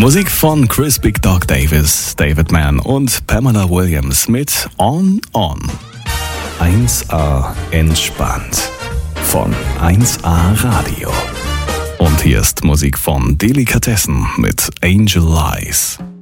Musik von Chris Big Dog Davis, David Mann und Pamela Williams mit On On. 1A entspannt von 1A Radio. Und hier ist Musik von Delikatessen mit Angel Eyes.